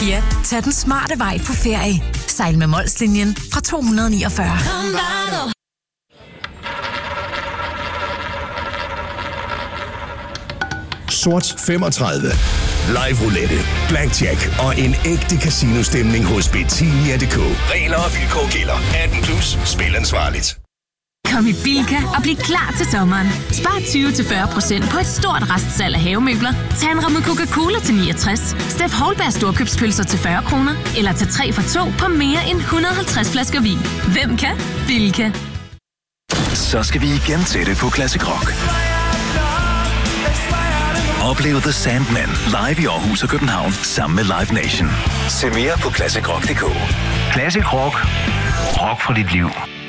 Ja, tag den smarte vej på ferie. Sejl med Molslinjen fra 249. Sort 35. Live roulette, blackjack og en ægte casino-stemning hos Betania.dk. Regler og vilkår gælder. 18+. Spil ansvarligt. Kom i Bilka og bliv klar til sommeren. Spar 20-40% på et stort restsalg af havemøbler. Tag en ramme Coca-Cola til 69. Steff Holberg storkøbspølser til 40 kroner. Eller tag 3 for 2 på mere end 150 flasker vin. Hvem kan? Bilka. Så skal vi igen tætte på Classic Rock. Oplev The Sandman live i Aarhus og København sammen med Live Nation. Se mere på ClassicRock.dk. Classic Rock. Rock for dit liv.